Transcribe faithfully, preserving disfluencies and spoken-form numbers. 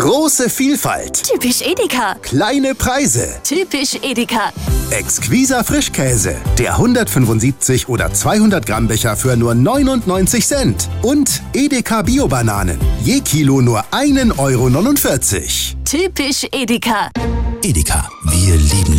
Große Vielfalt. Typisch Edeka. Kleine Preise. Typisch Edeka. Exquiser Frischkäse. Der hundertfünfundsiebzig oder zweihundert Gramm Becher für nur neunundneunzig Cent. Und Edeka Bio-Bananen. Je Kilo nur ein Euro neunundvierzig. Typisch Edeka. Edeka, wir lieben